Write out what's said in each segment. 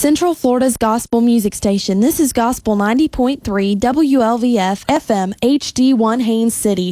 Central Florida's gospel music station. This is Gospel 90.3 WLVF FM HD1 Haines City.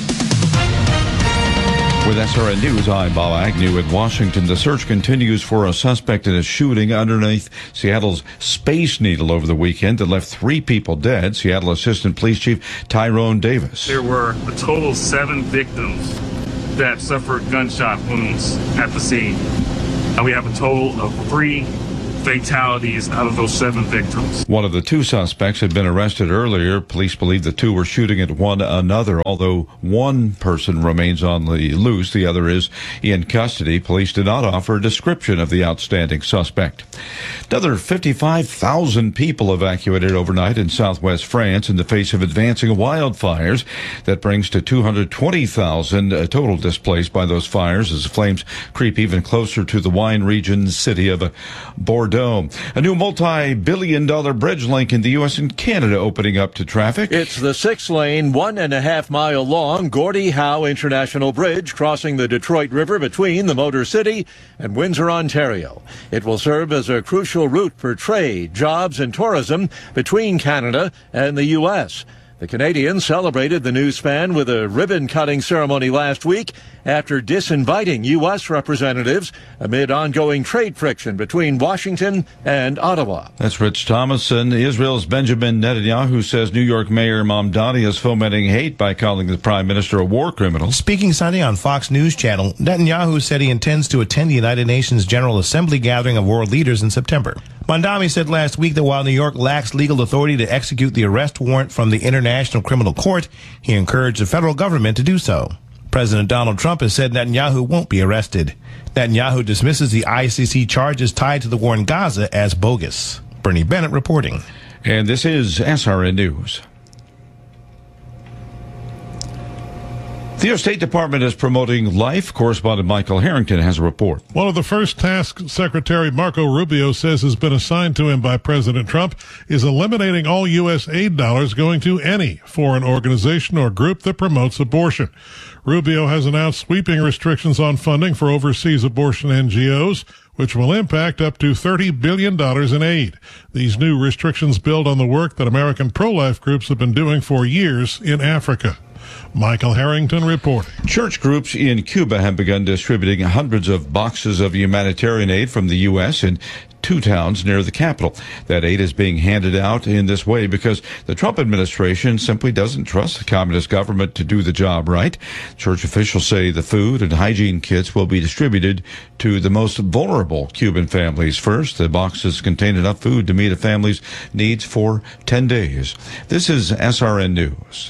With SRN News, I'm Bob Agnew in Washington. The search continues for a suspect in a shooting underneath Seattle's Space Needle over the weekend that left 3 people dead. Seattle Assistant Police Chief Tyrone Davis. There were a total of 7 victims that suffered gunshot wounds at the scene. And we have a total of 3 fatalities out of those 7 victims. One of the 2 suspects had been arrested earlier. Police believe the 2 were shooting at one another, although one person remains on the loose. The other is in custody. Police did not offer a description of the outstanding suspect. Another 55,000 people evacuated overnight in southwest France in the face of advancing wildfires. That brings to 220,000 total displaced by those fires as the flames creep even closer to the wine region city of Bordeaux. A new multi-billion-dollar bridge link in the U.S. and Canada opening up to traffic. It's the 6-lane, 1.5-mile long Gordie Howe International Bridge crossing the Detroit River between the Motor City and Windsor, Ontario. It will serve as a crucial route for trade, jobs, and tourism between Canada and the U.S. The Canadians celebrated the new span with a ribbon-cutting ceremony last week after disinviting U.S. representatives amid ongoing trade friction between Washington and Ottawa. That's Rich Thomason. Israel's Benjamin Netanyahu says New York Mayor Mamdani is fomenting hate by calling the prime minister a war criminal. Speaking Sunday on Fox News Channel, Netanyahu said he intends to attend the United Nations General Assembly gathering of world leaders in September. Mamdani said last week that while New York lacks legal authority to execute the arrest warrant from the International Criminal Court, he encouraged the federal government to do so. President Donald Trump has said Netanyahu won't be arrested. Netanyahu dismisses the ICC charges tied to the war in Gaza as bogus. Bernie Bennett reporting. And this is SRN News. The U.S. State Department is promoting life. Correspondent Michael Harrington has a report. One of the first tasks Secretary Marco Rubio says has been assigned to him by President Trump is eliminating all U.S. aid dollars going to any foreign organization or group that promotes abortion. Rubio has announced sweeping restrictions on funding for overseas abortion NGOs, which will impact up to $30 billion in aid. These new restrictions build on the work that American pro-life groups have been doing for years in Africa. Michael Harrington reporting. Church groups in Cuba have begun distributing hundreds of boxes of humanitarian aid from the U.S. in 2 towns near the capital. That aid is being handed out in this way because the Trump administration simply doesn't trust the communist government to do the job right. Church officials say the food and hygiene kits will be distributed to the most vulnerable Cuban families first. The boxes contain enough food to meet a family's needs for 10 days. This is SRN News.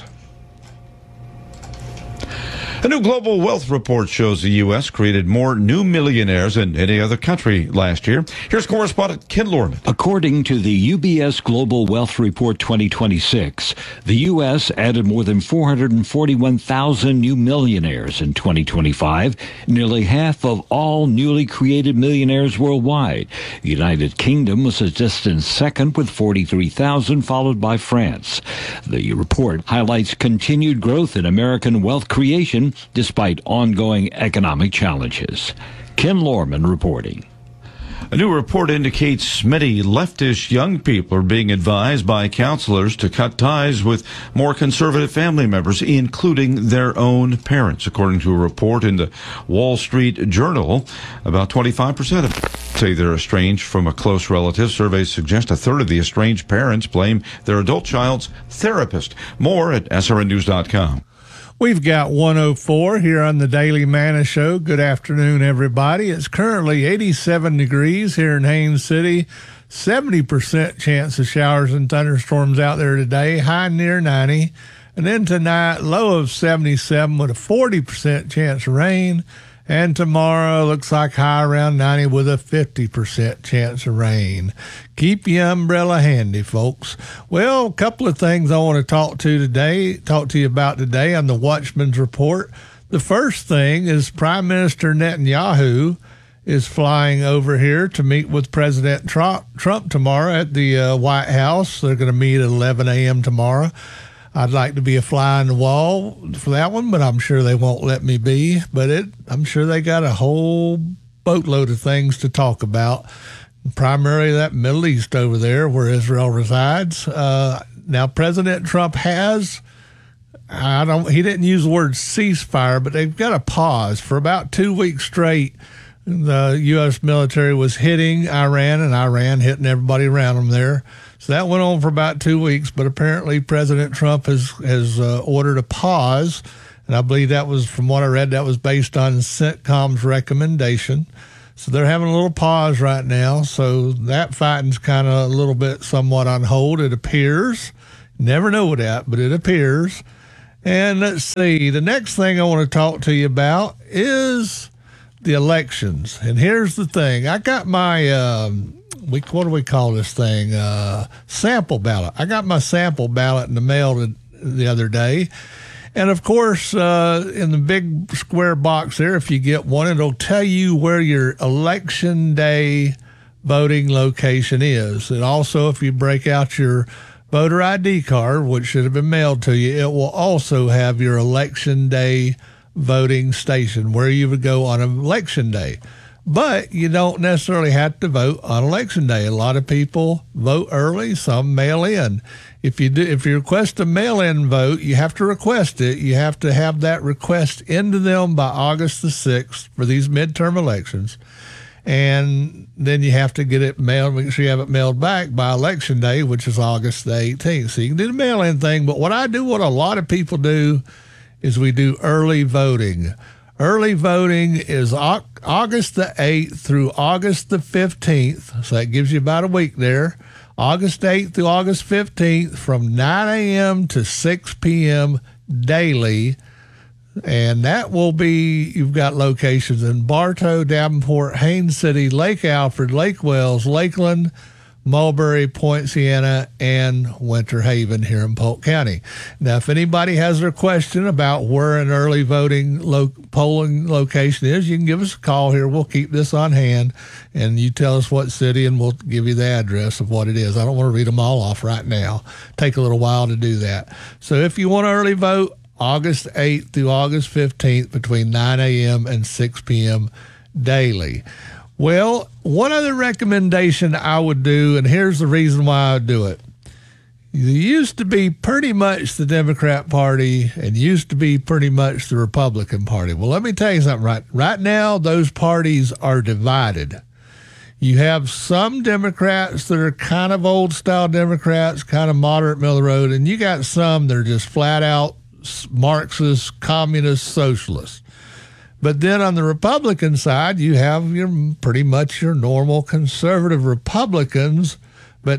A new global wealth report shows the U.S. created more new millionaires than any other country last year. Here's correspondent Ken Lorman. According to the UBS Global Wealth Report 2026, the U.S. added more than 441,000 new millionaires in 2025, nearly half of all newly created millionaires worldwide. The United Kingdom was a distant second with 43,000, followed by France. The report highlights continued growth in American wealth creation despite ongoing economic challenges. Ken Lorman reporting. A new report indicates many leftist young people are being advised by counselors to cut ties with more conservative family members, including their own parents. According to a report in the Wall Street Journal, about 25% of them say they're estranged from a close relative. Surveys suggest a third of the estranged parents blame their adult child's therapist. More at srnnews.com. We've got 104 here on the Daily Manna Show. Good afternoon, everybody. It's currently 87 degrees here in Haines City. 70% chance of showers and thunderstorms out there today, high near 90. And then tonight, low of 77 with a 40% chance of rain. And tomorrow looks like high around 90 with a 50% chance of rain. Keep your umbrella handy, folks. Well, a couple of things I want to talk to you about today on the Watchman's Report. The first thing is Prime Minister Netanyahu is flying over here to meet with President Trump tomorrow at the White House. They're going to meet at 11 a.m. tomorrow. I'd like to be a fly on the wall for that one, but I'm sure they won't let me be. But I'm sure they got a whole boatload of things to talk about. primarily that Middle East over there where Israel resides. Now, President Trump has, he didn't use the word ceasefire, but they've got a pause. For about 2 weeks straight, the U.S. military was hitting Iran, and Iran hitting everybody around them there. So that went on for about 2 weeks, but apparently President Trump has ordered a pause, and I believe that was, from what I read, that was based on CENTCOM's recommendation. So they're having a little pause right now, so that fighting's kind of a little bit somewhat on hold, it appears. Never know that, but it appears. And let's see, the next thing I want to talk to you about is the elections. And here's the thing. I got my, what do we call this thing? Sample ballot. I got my sample ballot in the mail the other day. And of course, in the big square box there, if you get one, it'll tell you where your election day voting location is. And also, if you break out your voter ID card, which should have been mailed to you, it will also have your election day voting station where you would go on election day. But you don't necessarily have to vote on election day. A lot of people vote early, some mail in. If you request a mail-in vote, you have to request it. You have to have that request into them by August the 6th for these midterm elections. And then you have to get it mailed, make sure you have it mailed back by election day, which is August the 18th. So you can do the mail-in thing. But what a lot of people do is we do early voting. Early voting is August the 8th through August the 15th. So that gives you about a week there. August 8th through August 15th from 9 a.m. to 6 p.m. daily. And that will be, you've got locations in Bartow, Davenport, Haines City, Lake Alfred, Lake Wells, Lakeland, Mulberry, Point Siena, and Winter Haven here in Polk County. Now, if anybody has a question about where an early voting polling location is, you can give us a call here. We'll keep this on hand, and you tell us what city, and we'll give you the address of what it is. I don't want to read them all off right now. Take a little while to do that. So if you want to early vote, August 8th through August 15th between 9 a.m. and 6 p.m. daily. Well, one other recommendation I would do, and here's the reason why I would do it. It used to be pretty much the Democrat Party and used to be pretty much the Republican Party. Well, let me tell you something. Right now, those parties are divided. You have some Democrats that are kind of old-style Democrats, kind of moderate middle of the road, and you got some that are just flat-out Marxist, communist, socialist. But then on the Republican side, you have pretty much your normal conservative Republicans. But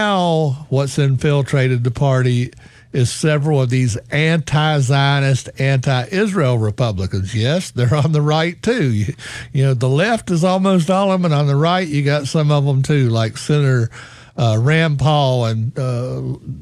now what's infiltrated the party is several of these anti-Zionist, anti-Israel Republicans. Yes, they're on the right too. You know, the left is almost all of them, and on the right you got some of them too, like Senator Rand Paul and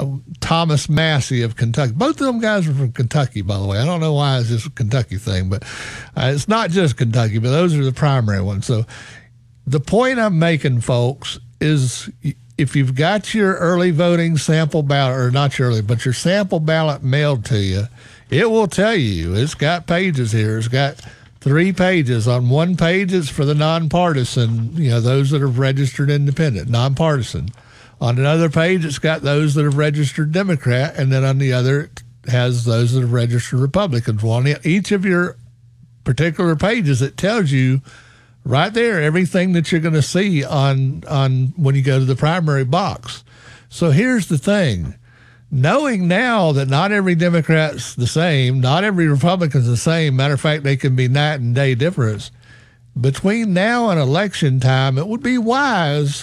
Thomas Massey of Kentucky. Both of them guys are from Kentucky, by the way. I don't know why it's just a Kentucky thing, but it's not just Kentucky, but those are the primary ones. So the point I'm making, folks, is if you've got your early voting sample ballot, or not your early, but your sample ballot mailed to you, it will tell you. It's got pages here. It's got 3 pages. On one page, it's for the nonpartisan, those that have registered independent, nonpartisan. On another page, it's got those that have registered Democrat, and then on the other, it has those that have registered Republicans. Well, on each of your particular pages, it tells you right there everything that you're going to see on when you go to the primary box. So here's the thing. Knowing now that not every Democrat's the same, not every Republican's the same, matter of fact, they can be night and day difference, between now and election time, it would be wise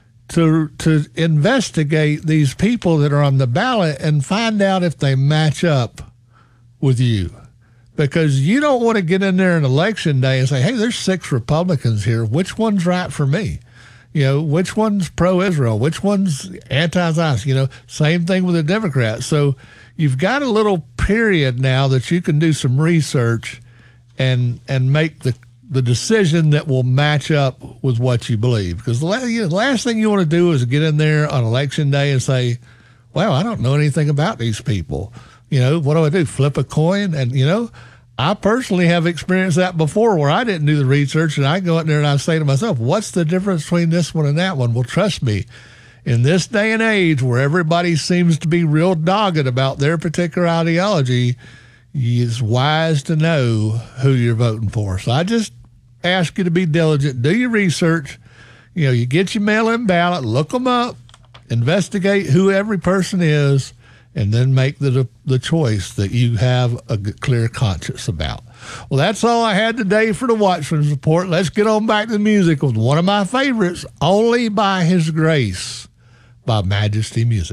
to investigate these people that are on the ballot and find out if they match up with you. Because you don't want to get in there on election day and say, hey, there's 6 Republicans here. Which one's right for me? Which one's pro-Israel? Which one's anti-Zionist? Same thing with the Democrats. So you've got a little period now that you can do some research and make the decision that will match up with what you believe. Because the last thing you want to do is get in there on election day and say, well, I don't know anything about these people. What do I do? Flip a coin? And, I personally have experienced that before where I didn't do the research, and I go in there and I say to myself, what's the difference between this one and that one? Well, trust me, in this day and age where everybody seems to be real dogged about their particular ideology, it's wise to know who you're voting for. So I just ask you to be diligent, do your research. You know, you get your mail-in ballot, look them up, investigate who every person is, and then make the choice that you have a clear conscience about. Well, that's all I had today for the Watchman's Report. Let's get on back to the music with one of my favorites, Only by His Grace by Majesty Music.